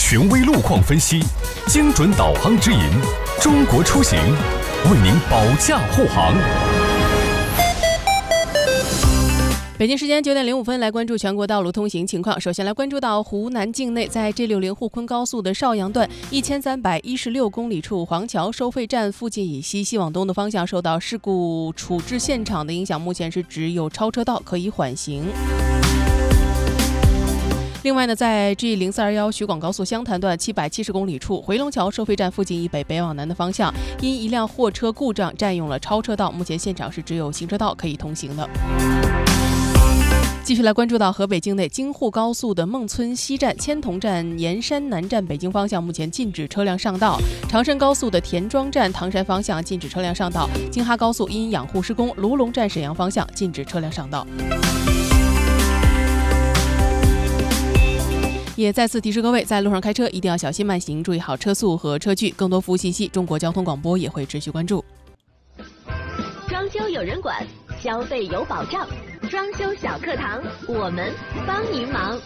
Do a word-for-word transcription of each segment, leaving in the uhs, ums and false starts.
权威路况分析，精准导航指引，中国出行为您保驾护航。 北京时间九点零五分，来关注全国道路通行情况。首先来关注到湖南境内，在 G 六十 沪昆高速的邵阳段一千三百一十六公里处黄桥收费站附近以西西往东的方向受到事故处置现场的影响，目前是只有超车道可以缓行。另外呢，在 G 零四二一 徐广高速湘潭段七百七十公里处回龙桥收费站附近以北北往南的方向，因一辆货车故障占用了超车道，目前现场是只有行车道可以通行的。继续来关注到河北境内京沪高速的孟村西站、千桐站、盐山南站北京方向目前禁止车辆上道；长深高速的田庄站唐山方向禁止车辆上道；京哈高速因养护施工，卢龙站沈阳方向禁止车辆上道。也再次提示各位，在路上开车一定要小心慢行，注意好车速和车距。更多服务信息，中国交通广播也会持续关注。 装修有人管，消费有保障，装修小课堂，我们帮您忙。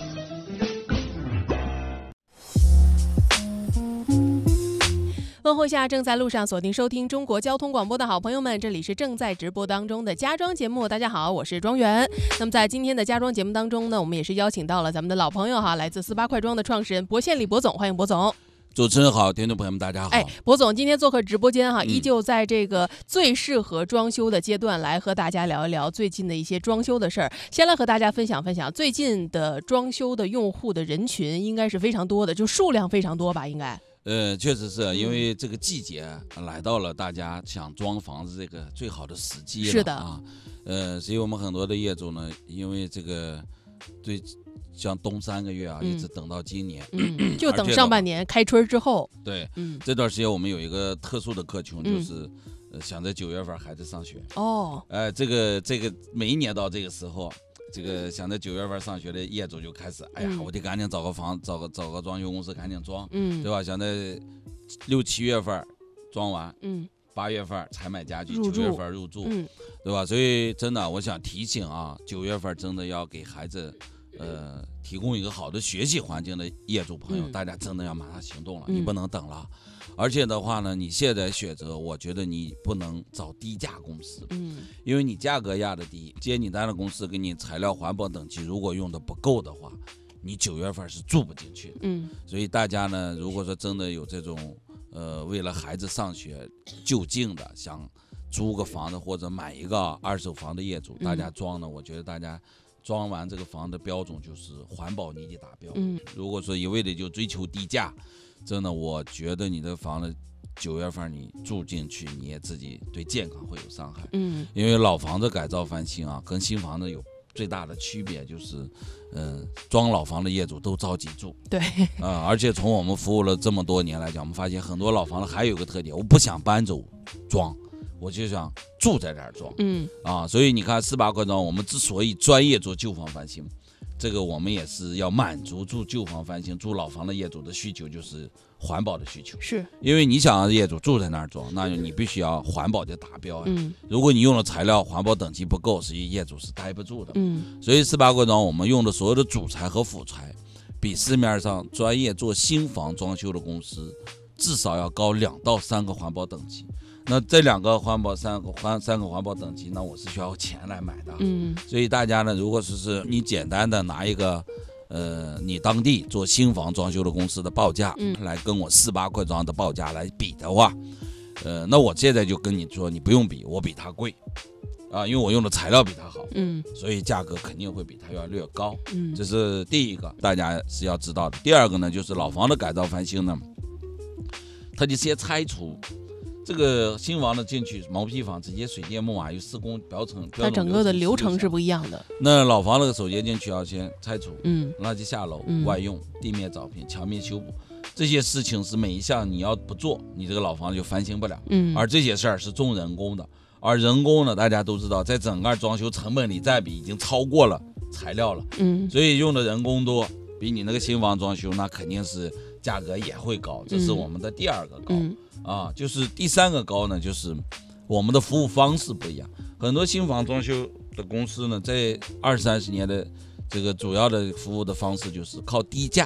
问候一下正在路上锁定收听中国交通广播的好朋友们，这里是正在直播当中的家装节目。大家好，我是庄园。那么在今天的家装节目当中呢，我们也是邀请到了咱们的老朋友哈，来自四八快装的创始人博宪礼博总，欢迎博总。 主持人好，听众朋友们大家好。 哎，博总今天做客直播间哈，嗯、依旧在这个最适合装修的阶段来和大家聊一聊最近的一些装修的事儿。先来和大家分享分享最近的装修的用户的人群应该是非常多的，就数量非常多吧，应该。 呃，确实是因为这个季节来到了，大家想装房子这个最好的时机了。 是的啊，呃，所以我们很多的业主呢，因为这个对像冬三个月啊，嗯、一直等到今年， 嗯、就等上半年开春之后。 对，嗯，这段时间我们有一个特殊的客群，就是、嗯呃、想在九月份孩子上学。 哦， 哎、呃，这个这个每一年到这个时候。这个想在九月份上学的业主就开始，哎呀，我得赶紧找个房，找个找个装修公司赶紧装，嗯，对吧？想在六七月份装完，嗯，八月份才买家具，九月份入住，嗯，对吧？所以真的，我想提醒啊，九月份真的要给孩子，呃，提供一个好的学习环境的业主朋友，嗯、大家真的要马上行动了，嗯、你不能等了。而且的话呢，你现在选择，我觉得你不能找低价公司，嗯，因为你价格压得低，接你单的公司给你材料环保等级如果用的不够的话，你九月份是住不进去的，嗯，所以大家呢，如果说真的有这种呃为了孩子上学就近的想租个房子或者买一个二手房的业主，大家装呢，我觉得大家装完这个房的标准就是环保你得达标，嗯，如果说一味的就追求低价。真的，我觉得你的房子九月份你住进去，你也自己对健康会有伤害。嗯，因为老房子改造翻新啊，跟新房子有最大的区别就是，呃，装老房的业主都着急住。 对， 啊、呃，而且从我们服务了这么多年来讲，我们发现很多老房子还有一个特点，我不想搬走装，我就想住在这儿装。嗯，啊，所以你看四八快装，我们之所以专业做旧房翻新。这个我们也是要满足住旧房翻新、住老房的业主的需求，就是环保的需求。 是， 因为你想让业主住在那儿装，那你必须要环保的达标啊。嗯，如果你用的材料环保等级不够，实际业主是待不住的。嗯，所以四八快装我们用的所有的主材和辅材，比市面上专业做新房装修的公司至少要高两到三个环保等级。那这两个环保三个环三个环保等级，那我是需要钱来买的。嗯，所以大家呢，如果说是你简单的拿一个，呃，你当地做新房装修的公司的报价，嗯，来跟我四八快装的报价来比的话，呃，那我现在就跟你说，你不用比，我比它贵，啊，因为我用的材料比它好，嗯，所以价格肯定会比它要略高。嗯，这是第一个，大家是要知道的。第二个呢，就是老房的改造翻新呢，它就先拆除。这个新房的进去毛坯房直接水电木瓦有施工标程， 它整个的流程是不一样的。 那老房那个首先进去要先拆除，嗯，垃圾下楼、嗯、外用、地面找平、墙面修补，这些事情是每一项你要不做，你这个老房就翻新不了。嗯，而这些事儿是重人工的，而人工呢，大家都知道，在整个装修成本里占比已经超过了材料了。嗯，所以用的人工多，比你那个新房装修那肯定是价格也会高，这是我们的第二个高。嗯啊，就是第三个高呢，就是我们的服务方式不一样。很多新房装修的公司呢，在二三十年的这个主要的服务的方式就是靠低价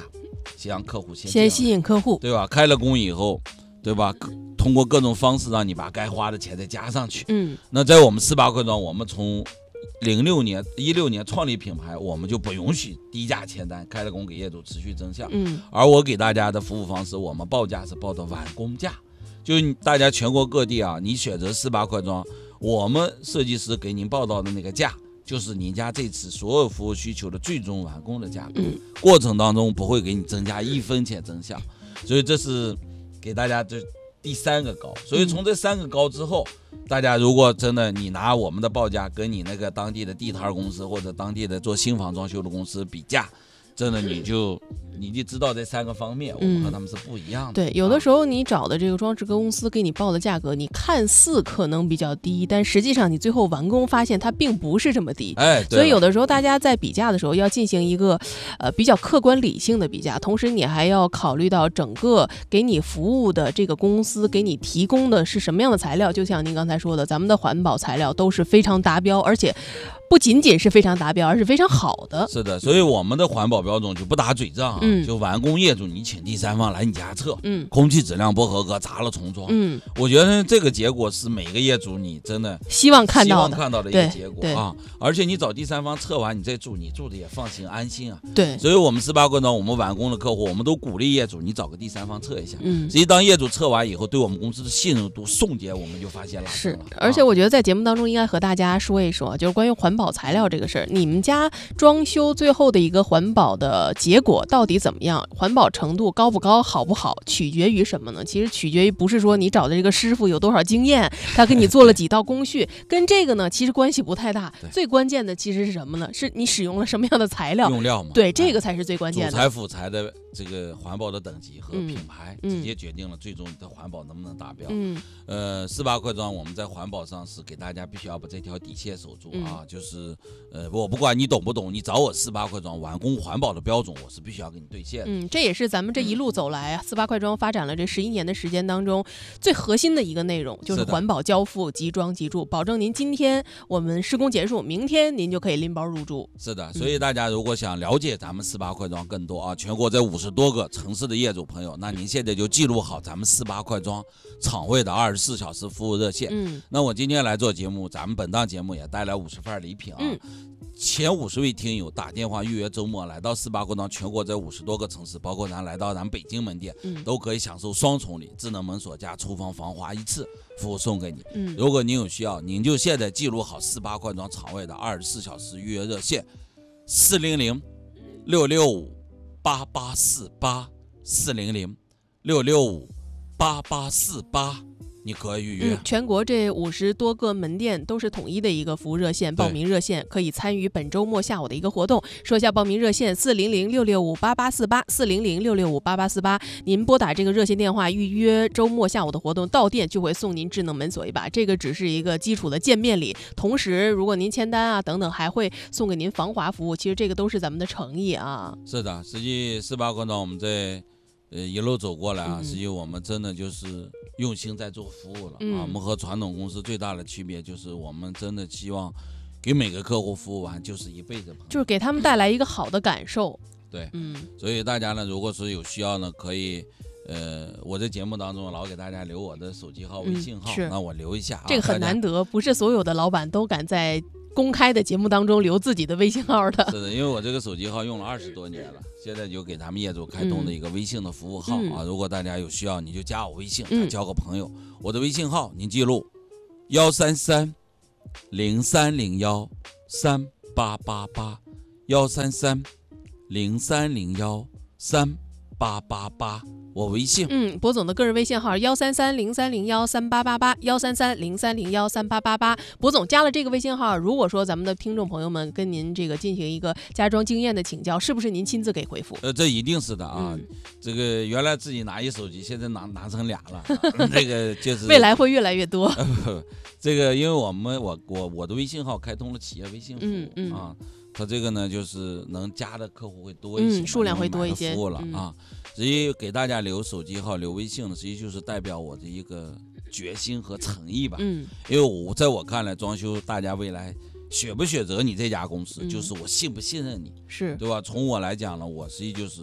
先让客户先先吸引客户， 对吧？开了工以后，对吧？通过各种方式让你把该花的钱再加上去。 嗯， 那在我们四八快装，我们从零六年、一六年创立品牌，我们就不允许低价签单，开了工给业主持续增项。 嗯，而我给大家的服务方式，我们报价是报的完工价，就是大家全国各地啊，你选择四八快装，我们设计师给您报到的那个价。就是您家这次所有服务需求的最终完工的价格， 嗯、 过程当中不会给你增加一分钱增项，所以这是给大家这第三个高。所以从这三个高之后，嗯、大家如果真的你拿我们的报价跟你那个当地的地摊公司或者当地的做新房装修的公司比价，真的你就你就知道这三个方面，我们和他们是不一样的。 对，有的时候你找的这个装饰公司给你报的价格，你看似可能比较低，但实际上你最后完工发现它并不是这么低。 哎， 所以有的时候大家在比价的时候要进行一个呃比较客观理性的比价，同时你还要考虑到整个给你服务的这个公司给你提供的是什么样的材料。就像您刚才说的，咱们的环保材料都是非常达标，而且不仅仅是非常达标，而是非常好的。 是的，所以我们的环保标准就不打嘴仗啊， 嗯、 就完工业主你请第三方来你家测， 嗯， 空气质量不合格，砸了重装， 嗯， 我觉得这个结果是每个业主你真的希望看到的， 希望看到的一个结果啊。而且你找第三方测完你再住，你住的也放心安心啊。 对， 所以我们四八快装，我们完工的客户，我们都鼓励业主你找个第三方测一下。 嗯， 实际当业主测完以后，对我们公司的信任度瞬间我们就发现了。 是，而且我觉得在节目当中应该和大家说一说，就是关于环保材料这个事儿。你们家装修最后的一个环保的结果到底怎么样？环保程度高不高、好不好，取决于什么呢？其实取决于不是说你找的这个师傅有多少经验，他给你做了几道工序，跟这个呢其实关系不太大。最关键的其实是什么呢？是你使用了什么样的材料， 用料嘛。 对，这个才是最关键的。 主材辅材的这个环保的等级和品牌，嗯、直接决定了最终你的环保能不能达标。 嗯， 呃，四八快装我们在环保上是给大家必须要把这条底线守住啊，嗯、就是呃，我不管你懂不懂，你找我四八快装完工环保的标准，我是必须要给你兑现的。 嗯，这也是咱们这一路走来啊，四八快装发展了这十一年的时间当中最核心的一个内容，就是环保交付，即装即住，保证您今天我们施工结束，明天您就可以拎包入住。 是的，所以大家如果想了解咱们四八快装更多啊，全国在五十多个城市的业主朋友，那您现在就记录好咱们四八快装厂位的二十四小时服务热线。嗯，那我今天来做节目，咱们本档节目也带来五十份礼品啊。嗯，前五十位听友打电话预约周末来到四八快装，全国在五十多个城市，包括咱来到咱北京门店，嗯、都可以享受双重礼，智能门锁加厨房防滑一次服务送给你。嗯，如果您有需要，您就现在记录好四八快装厂位的二十四小时预约热线，四零零六六五八八四八，四零零六六五八八四八。你可以预约、 嗯、全国这五十多个门店都是统一的一个服务热线，报名热线可以参与本周末下午的一个活动。说一下报名热线：四零零六六五八八四八，四零零六六五八八四八。您拨打这个热线电话预约周末下午的活动，到店就会送您智能门锁一把。这个只是一个基础的见面礼，同时如果您签单啊等等，还会送给您防滑服务。其实这个都是咱们的诚意啊。 是的，实际四八快装我们在呃一路走过来啊，实际我们真的就是用心在做服务了、嗯、啊。我们和传统公司最大的区别就是我们真的希望给每个客户服务完就是一辈子朋友， 就是给他们带来一个好的感受。 对，嗯，所以大家呢，如果是有需要呢，可以，呃，我在节目当中老给大家留我的手机号、微信号， 嗯、 那我留一下、啊。 这个很难得，不是所有的老板都敢在公开的节目当中留自己的微信号的。 是的，因为我这个手机号用了二十多年了，现在就给他们业主开通的一个微信的服务号、嗯、啊。如果大家有需要，你就加我微信，咱交个朋友。嗯、我的微信号您记录：幺三三零三零幺三八八八，幺三三零三零幺三八八八。我微信， 嗯，博总的个人微信号幺三三零三零幺三八八八，幺三三零三零幺三八八八。博总加了这个微信号，如果说咱们的听众朋友们跟您这个进行一个家装经验的请教，是不是您亲自给回复？ 呃，这一定是的啊。嗯、这个原来自己拿一手机，现在拿拿成俩了，啊、这个就是未来会越来越多。 呃、这个因为我们我我我的微信号开通了企业微信服务、 嗯嗯、 啊。它这个呢，就是能加的客户会多一些， 嗯，数量会多一些， 服务了、嗯、啊。实际给大家留手机号、留微信呢，实际就是代表我的一个决心和诚意吧。嗯，因为我在我看来，装修大家未来选不选择你这家公司，嗯、就是我信不信任你， 是对吧？从我来讲呢，我实际就是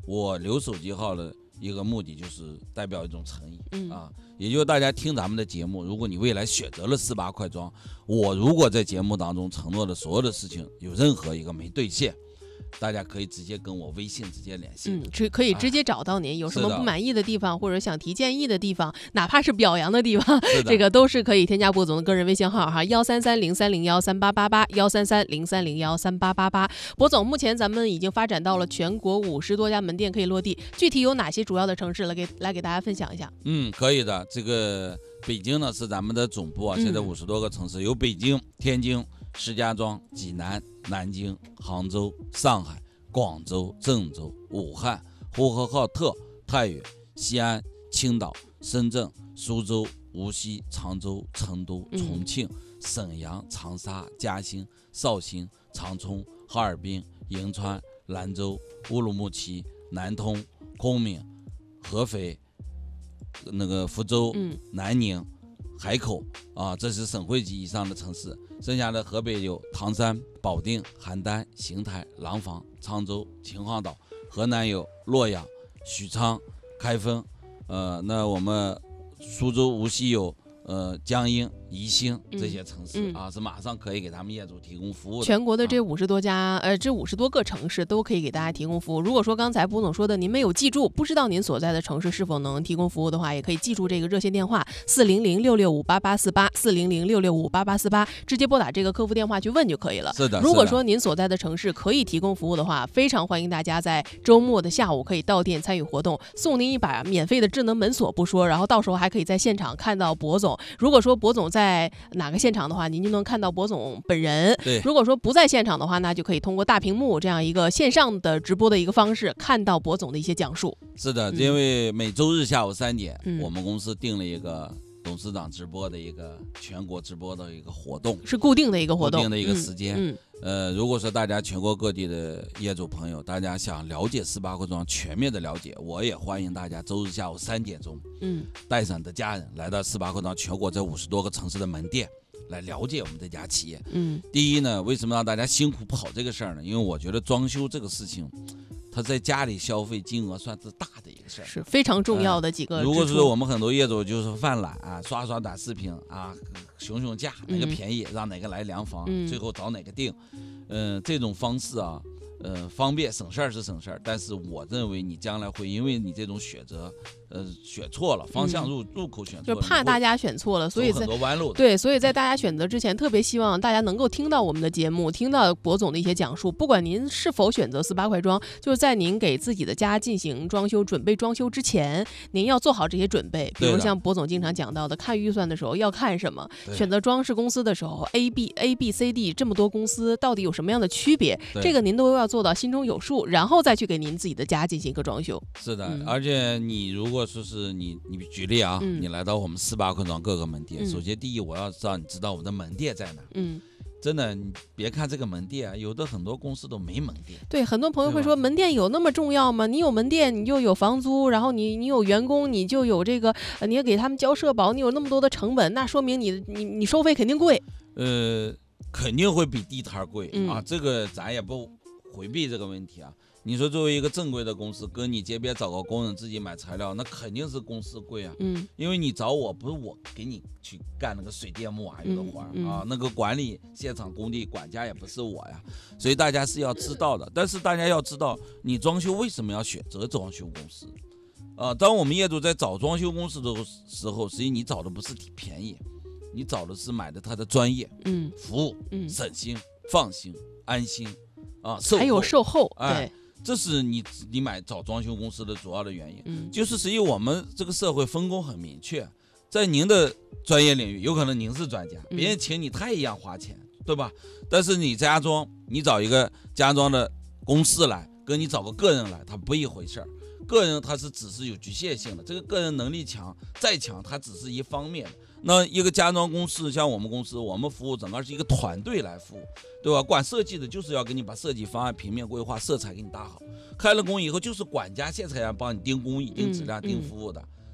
我留手机号的一个目的就是代表一种诚意、 嗯、 啊，也就是大家听咱们的节目，如果你未来选择了四八快装，我如果在节目当中承诺的所有的事情有任何一个没兑现，大家可以直接跟我微信直接联系， 嗯，直可以直接找到您、哎，有什么不满意的地方或者想提建议的地方，哪怕是表扬的地方，这个都是可以添加博总的个人微信号哈，幺三三零三零幺三八八八，幺三三零三零幺三八八八。博总，目前咱们已经发展到了全国五十多家门店可以落地，具体有哪些主要的城市来给来给大家分享一下？ 嗯，可以的。这个北京呢是咱们的总部啊，现在五十多个城市、嗯、有北京、天津、石家庄、济南、南京、杭州、上海、广州、郑州、武汉、呼和浩特、太原、西安、青岛、深圳、苏州、无锡、常州、成都、重庆、嗯、沈阳、长沙、嘉兴、绍兴、长春、哈尔滨、银川、兰州、乌鲁木齐、南通、昆明、合肥、那个福州、嗯、南宁、海口啊，这是省会级以上的城市。剩下的河北有唐山、保定、邯郸、邢台、廊坊、沧州、秦皇岛；河南有洛阳、许昌、开封。呃，那我们苏州、无锡有呃江阴、宜兴这些城市、嗯、啊，是马上可以给他们业主提供服务的。 全国的这五十多家、啊、呃，这五十多个城市都可以给大家提供服务。如果说刚才博总说的您没有记住，不知道您所在的城市是否能提供服务的话，也可以记住这个热线电话四零零六六五八八四八四零零六六五八八四八，直接拨打这个客服电话去问就可以了。 是的。 如果说您所在的城市可以提供服务的话，非常欢迎大家在周末的下午可以到店参与活动，送您一把免费的智能门锁不说，然后到时候还可以在现场看到博总。如果说博总在哪个现场的话，您就能看到博总本人。 对， 如果说不在现场的话，那就可以通过大屏幕这样一个线上的直播的一个方式，看到博总的一些讲述。 是的，嗯、因为每周日下午三点、嗯，我们公司定了一个董事长直播的一个全国直播的一个活动， 是固定的一个活动， 固定的一个时间。 嗯嗯呃，如果说大家全国各地的业主朋友，大家想了解四八快装全面的了解，我也欢迎大家周日下午三点钟，嗯，带上你的家人来到四八快装全国这五十多个城市的门店。来了解我们这家企业。嗯，第一呢，为什么让大家辛苦跑这个事儿呢？因为我觉得装修这个事情，它在家里消费金额算是大的一个事儿， 是非常重要的几个、呃。 如果是我们很多业主就是犯懒啊，刷刷短视频啊，熊熊价，哪个便宜、嗯、让哪个来量房、嗯，最后找哪个定，嗯、呃，这种方式啊。呃，方便省事儿是省事儿，但是我认为你将来会因为你这种选择，呃，选错了方向入、嗯、入口选错了， 就怕大家选错了，所以在很多弯路。 对，所以在大家选择之前，特别希望大家能够听到我们的节目，听到博总的一些讲述。不管您是否选择四八快装，就是在您给自己的家进行装修、准备装修之前，您要做好这些准备。比如像博总经常讲到的，看预算的时候要看什么，选择装饰公司的时候 ，A B A B C D 这么多公司到底有什么样的区别，这个您都要做到心中有数，然后再去给您自己的家进行一个装修。 是的，嗯、而且你如果说是你，你举例啊，嗯、你来到我们四八快装各个门店、嗯，首先第一，我要知道你知道我们的门店在哪。嗯。真的，你别看这个门店啊，有的很多公司都没门店。 对，很多朋友会说，门店有那么重要吗？你有门店，你就有房租，然后你你有员工，你就有这个，呃、你要给他们交社保，你有那么多的成本，那说明你你你收费肯定贵。 呃，肯定会比地摊贵、 嗯、 啊，这个咱也不回避这个问题啊。你说作为一个正规的公司，跟你街边找个工人自己买材料，那肯定是公司贵啊。嗯，因为你找我不是我给你去干那个水电木瓦油的活、嗯嗯、啊，那个管理现场工地管家也不是我呀，所以大家是要知道的。但是大家要知道，你装修为什么要选择装修公司？啊，当我们业主在找装修公司的时候，实际你找的不是挺便宜，你找的是买的他的专业，嗯，服务，嗯，省心、放心、安心，啊，售后还有售后， 哎、 对。 这是你你买找装修公司的主要的原因，嗯，就是实际我们这个社会分工很明确，在您的专业领域，有可能您是专家，别人请你他也一样花钱，对吧？但是你家装，你找一个家装的公司来，跟你找个个人来，他不一回事儿。个人他是只是有局限性的，这个个人能力强再强，他只是一方面。那一个家装公司，像我们公司，我们服务整个是一个团队来服务，对吧？管设计的就是要给你把设计方案、平面规划、色彩给你搭好，开了工以后就是管家现场要帮你定工艺、定质量、定服务的。嗯嗯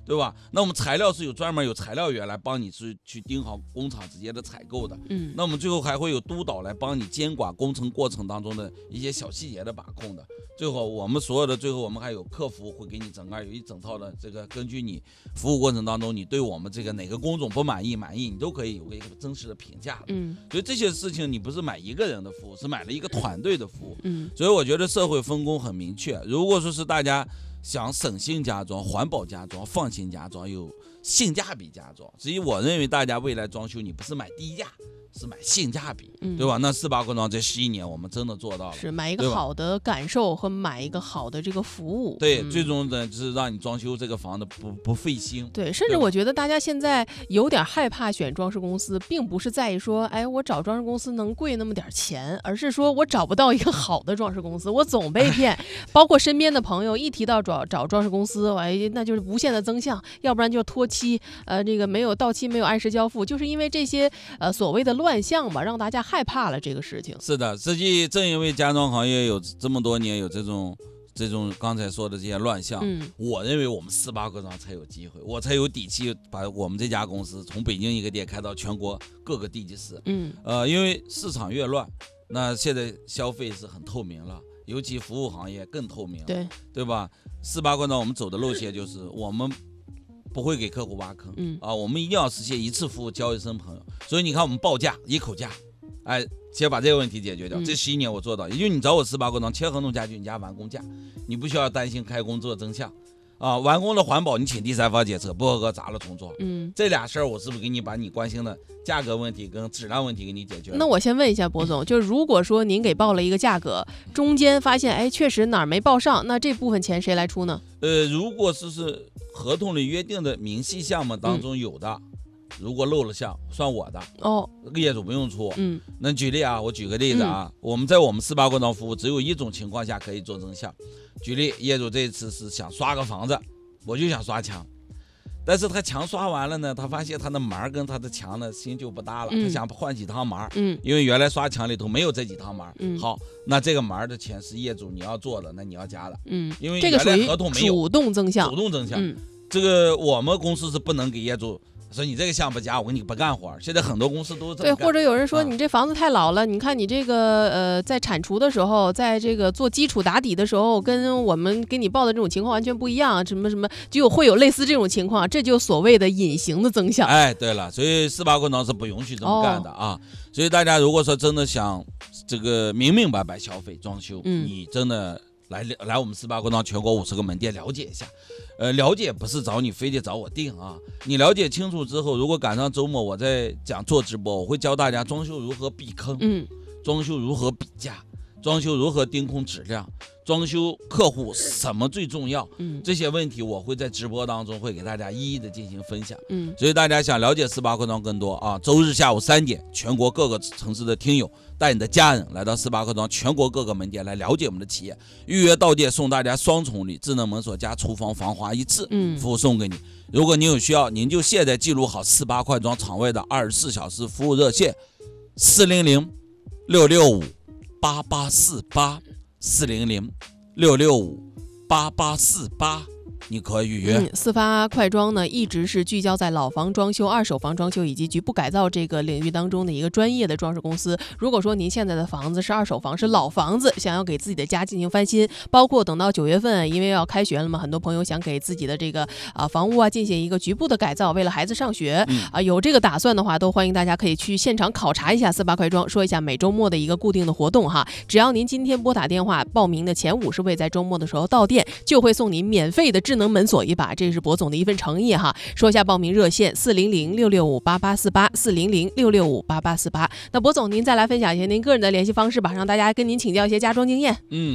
对吧？那我们材料是有专门有材料员来帮你去去盯好工厂直接的采购的， 嗯， 那我们最后还会有督导来帮你监管工程过程当中的一些小细节的把控的。最后我们所有的最后我们还有客服会给你整个有一整套的这个，根据你服务过程当中你对我们这个哪个工种不满意满意，你都可以有一个真实的评价的。 嗯， 所以这些事情你不是买一个人的服务，是买了一个团队的服务。 嗯， 所以我觉得社会分工很明确。如果说是大家想省心家装、环保家装、放心家装、有性价比家装，所以我认为大家未来装修你不是买低价，是买性价比，嗯、对吧？那四八罐装这十一年我们真的做到了， 是买一个好的感受和买一个好的这个服务。 对， 嗯、 最终的就是让你装修这个房子不不费心。 对，甚至我觉得大家现在有点害怕选装饰公司，并不是在于说，哎，我找装饰公司能贵那么点钱，而是说我找不到一个好的装饰公司，我总被骗。包括身边的朋友一提到找找装饰公司，哎，那就是无限的增项，要不然就拖期，呃，这个没有到期，没有按时交付，就是因为这些呃所谓的乱象吧，让大家害怕了这个事情。 是的，实际正因为家装行业有这么多年有这种这种刚才说的这些乱象，嗯，我认为我们四八罐装才有机会，我才有底气把我们这家公司从北京一个店开到全国各个地级市。嗯，呃，因为市场越乱，那现在消费是很透明了，尤其服务行业更透明了，对对吧？四八罐装我们走的路线就是我们不会给客户挖坑，嗯啊，我们一定要实现一次服务交一生朋友。所以你看我们报价一口价，哎，先把这个问题解决掉。嗯、这十一年我做到，也就是你找我四八罐装签合同家具，你加完工价，你不需要担心开工做增项。啊，完工的环保你请第三方检测，不合格砸了重做。嗯，这俩事儿我是不是给你把你关心的价格问题跟质量问题给你解决了？ 那我先问一下博总，就是如果说您给报了一个价格，中间发现哎确实哪儿没报上，那这部分钱谁来出呢？ 呃，如果是是合同里约定的明细项目当中有的。嗯，如果漏了项，算我的哦，业主不用出。嗯，那举例啊，我举个例子啊，嗯、我们在我们四八罐装服务只有一种情况下可以做增项。举例，业主这次是想刷个房子，我就想刷墙，但是他墙刷完了呢，他发现他的门跟他的墙呢心就不搭了，嗯、他想换几趟门，嗯，因为原来刷墙里头没有这几趟门。嗯，好，那这个门的钱是业主你要做的，那你要加的。嗯，因为原来合同没有， 主动增项， 主动增项。嗯，这个我们公司是不能给业主。所以你这个项不加，我给你不干活。现在很多公司都是这么干。 对，或者有人说你这房子太老了，啊、你看你这个呃，在铲除的时候，在这个做基础打底的时候，跟我们给你报的这种情况完全不一样，什么什么就有会有类似这种情况，这就所谓的隐形的增项。 哎，对了，所以四八罐装是不允许这么干的啊。哦、所以大家如果说真的想这个明明白白消费装修，嗯、你真的。来来，我们四八罐装全国五十个门店了解一下，呃，了解不是找你非得找我定啊，你了解清楚之后，如果赶上周末我在讲做直播，我会教大家装修如何避坑，嗯，装修如何比价，装修如何盯控质量，装修客户什么最重要，嗯，这些问题我会在直播当中会给大家一一的进行分享，嗯，所以大家想了解四八罐装更多啊，周日下午三点，全国各个城市的听友带你的家人来到四八罐装全国各个门店来了解我们的企业，预约到店送大家双重礼，智能门锁加厨房防滑一次，嗯，服务送给你。如果您有需要，您就现在记录好四八罐装场外的二十四小时服务热线，四零零六六五八八四八。四零零六六五八八四八，你可以预约。 嗯，四发快装呢，一直是聚焦在老房装修、二手房装修以及局部改造这个领域当中的一个专业的装饰公司。如果说您现在的房子是二手房，是老房子，想要给自己的家进行翻新，包括等到九月份，因为要开学了嘛，很多朋友想给自己的这个啊房屋啊进行一个局部的改造，为了孩子上学、嗯、啊有这个打算的话，都欢迎大家可以去现场考察一下四八快装，说一下每周末的一个固定的活动哈。只要您今天拨打电话报名的前五十位在周末的时候到店，就会送你免费的智能门锁一把，这是博总的一份诚意哈。说一下报名热线：四零零六六五八八四八，四零零六六五八八四八。那博总您再来分享一下您个人的联系方式吧，让大家跟您请教一些家装经验。 嗯。